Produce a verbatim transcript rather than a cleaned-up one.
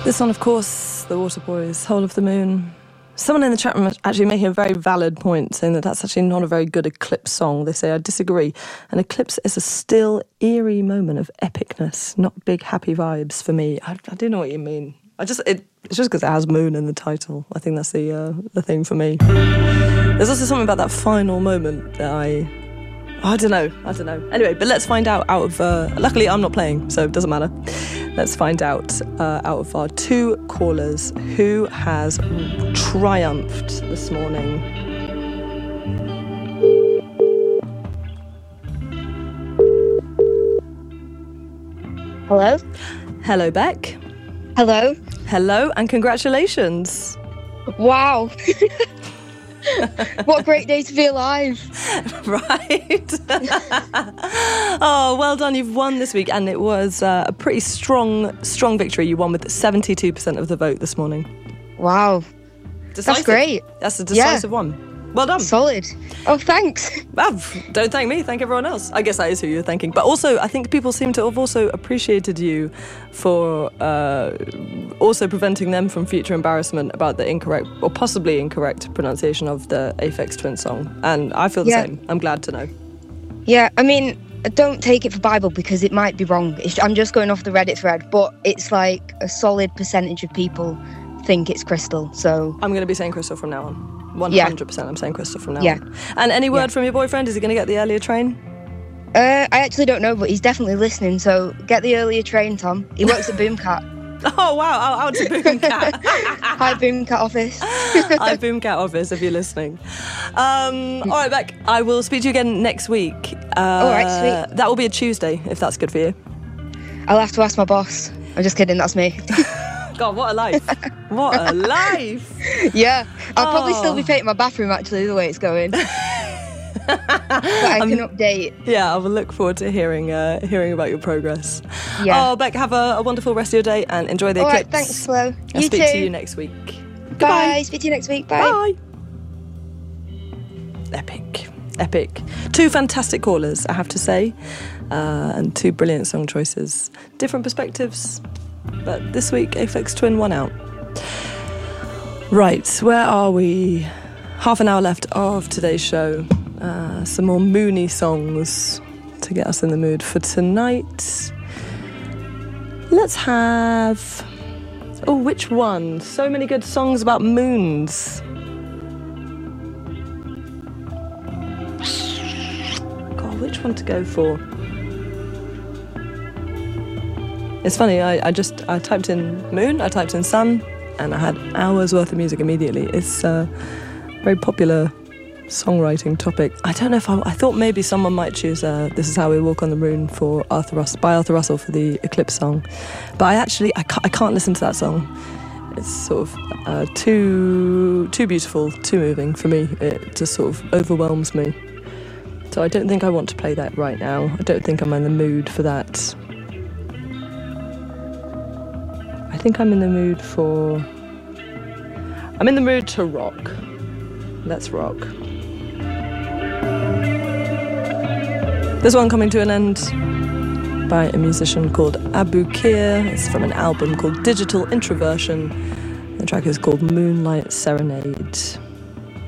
This one, of course, the Waterboys, Whole of the Moon. Someone in the chat room actually making a very valid point, saying that that's actually not a very good Eclipse song. They say, I disagree. An Eclipse is a still, eerie moment of epicness, not big, happy vibes for me. I, I do know what you mean. I just it, It's just because it has Moon in the title. I think that's the uh, the thing for me. There's also something about that final moment that I... I don't know, I don't know. Anyway, but let's find out out of... Uh, luckily, I'm not playing, so it doesn't matter. Let's find out uh, out of our two callers who has triumphed this morning. Hello? Hello, Beck. Hello? Hello, and congratulations. Wow. What a great day to be alive. Right. Oh, well done. You've won this week, and it was uh, a pretty strong, strong victory. You won with seventy-two percent of the vote this morning. Wow. Decisive. That's great. That's a decisive yeah. one. Well done. Solid. Oh, thanks. Well, don't thank me, thank everyone else. I guess that is who you're thanking. But also, I think people seem to have also appreciated you for uh, also preventing them from future embarrassment about the incorrect, or possibly incorrect, pronunciation of the Aphex Twin song. And I feel the yeah. same. I'm glad to know. Yeah, I mean, don't take it for Bible because it might be wrong. It's, I'm just going off the Reddit thread, but it's like a solid percentage of people think it's Crystal, so... I'm going to be saying Crystal from now on. one hundred percent yeah. I'm saying Crystal from now yeah. on. And any word yeah. from your boyfriend? Is he going to get the earlier train? Uh, I actually don't know, but he's definitely listening, so get the earlier train, Tom. He works at Boomcat. Oh, wow. Oh, out to Boomcat. Hi, Boomcat office. Hi, Boomcat office, if you're listening. Um, all right, Beck, I will speak to you again next week. Uh, all right, sweet. That will be a Tuesday, if that's good for you. I'll have to ask my boss. I'm just kidding, that's me. God, what a life. What a life. Yeah. I'll oh. probably still be painting my bathroom, actually, the way it's going. But I can um, update. Yeah, I will look forward to hearing uh, hearing about your progress. Yeah. Oh, Beck, have a, a wonderful rest of your day and enjoy the All eclipse. Right, thanks, Flo. I'll you speak too. to you next week. Bye. Goodbye. Speak to you next week. Bye. Bye. Epic. Epic. Two fantastic callers, I have to say, uh, and two brilliant song choices. Different perspectives, but this week Aphex Twin won out. Right, where are we? Half an hour left of today's show. Uh, some more moony songs to get us in the mood for tonight. Let's have... Oh, which one? So many good songs about moons. God, which one to go for? It's funny, I, I just I typed in moon, I typed in sun, and I had hours worth of music immediately. It's a very popular songwriting topic. I don't know if I, I thought maybe someone might choose uh, This Is How We Walk on the Moon for Arthur Russell, by Arthur Russell for the Eclipse song. But I actually, I can't, I can't listen to that song. It's sort of uh, too, too beautiful, too moving for me. It just sort of overwhelms me. So I don't think I want to play that right now. I don't think I'm in the mood for that. I think I'm in the mood for... I'm in the mood to rock. Let's rock. There's one coming to an end by a musician called Abukir. It's from an album called Digital Introversion. The track is called Moonlight Serenade.